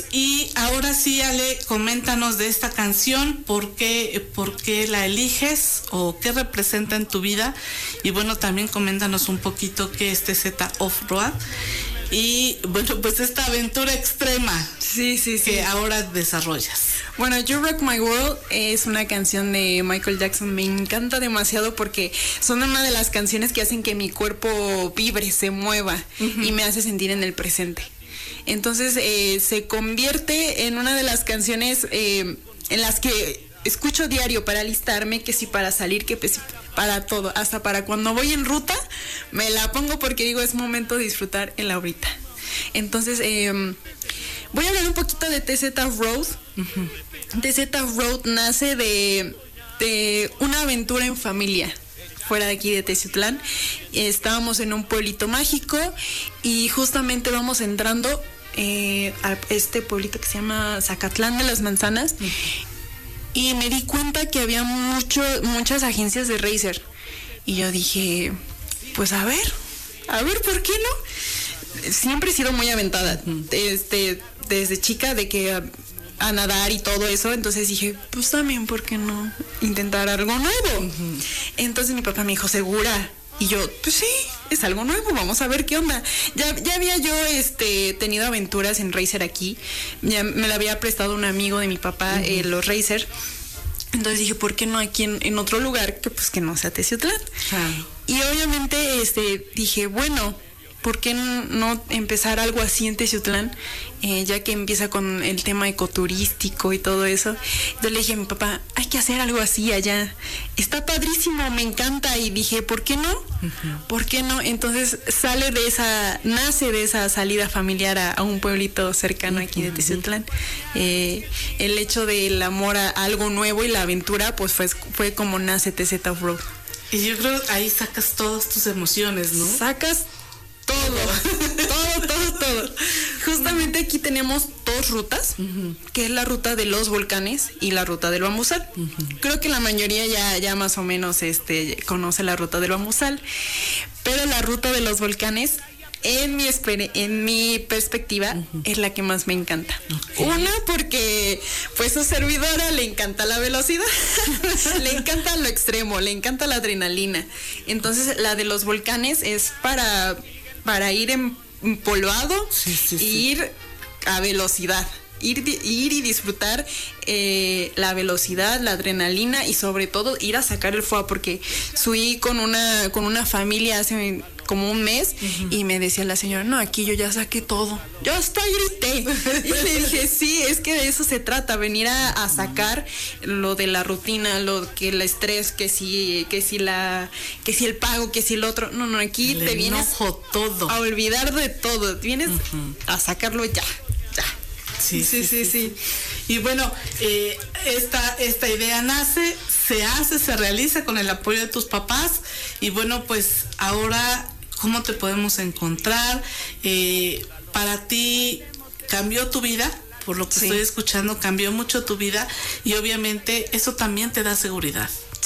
Y ahora sí, Ale, coméntanos de esta canción, por qué la eliges o qué representa en tu vida. Y bueno, también coméntanos un poquito qué es TZ Off-Road. Y bueno, pues esta aventura extrema que ahora desarrollas. Bueno, You Rock My World es una canción de Michael Jackson. Me encanta demasiado porque son una de las canciones que hacen que mi cuerpo vibre, se mueva y me hace sentir en el presente. Entonces se convierte en una de las canciones en las que escucho diario para alistarme, que si para salir, que pues para todo, hasta para cuando voy en ruta me la pongo porque digo es momento de disfrutar el ahorita. Entonces voy a hablar un poquito de TZ Road. TZ Road nace de una aventura en familia fuera de aquí de Teciutlán. Estábamos en un pueblito mágico y justamente vamos entrando a este pueblito que se llama Zacatlán de las Manzanas. Y me di cuenta que había muchas agencias de racer. Y yo dije, pues a ver, ¿por qué no? Siempre he sido muy aventada, desde chica, de que a nadar y todo eso. Entonces dije, pues también, ¿por qué no intentar algo nuevo? Entonces mi papá me dijo, ¿segura? Y yo, pues sí, es algo nuevo, vamos a ver qué onda. Ya había yo tenido aventuras en racer aquí. Ya me la había prestado un amigo de mi papá, los racer. Entonces dije, ¿por qué no aquí en otro lugar que no sea Teciutlán? Y obviamente dije, bueno, ¿por qué no empezar algo así en Teciutlán? Ya que empieza con el tema ecoturístico y todo eso. Entonces le dije a mi papá, hay que hacer algo así allá. Está padrísimo, me encanta. Y dije, ¿por qué no? ¿Por qué no? Entonces nace de esa salida familiar a un pueblito cercano aquí de Teciutlán. El hecho del amor a algo nuevo y la aventura, pues fue como nace TZ Off-Road. Y yo creo que ahí sacas todas tus emociones, ¿no? Sacas todo. Justamente aquí tenemos dos rutas, que es la ruta de los volcanes y la ruta del Bambusal. Creo que la mayoría ya más o menos conoce la ruta del Bambusal, pero la ruta de los volcanes, en mi perspectiva, es la que más me encanta. Una, porque pues su servidora le encanta la velocidad, le encanta lo extremo, le encanta la adrenalina. Entonces la de los volcanes es para ir empolvado, ir a velocidad, ir y disfrutar la velocidad, la adrenalina y sobre todo ir a sacar el fuego, porque subí con una familia hace como un mes y me decía la señora, no, aquí yo ya saqué todo, yo hasta grité. Y le dije, sí, es que de eso se trata, venir a sacar lo de la rutina, el estrés, que si el pago, que si el otro, no, aquí te vienes todo a olvidar de todo, vienes a sacarlo ya. Sí. Y bueno, esta idea nace, se hace, se realiza con el apoyo de tus papás. Y bueno, pues ahora, ¿cómo te podemos encontrar? Para ti, ¿cambió tu vida? Por lo que estoy escuchando, cambió mucho tu vida. Y obviamente eso también te da seguridad.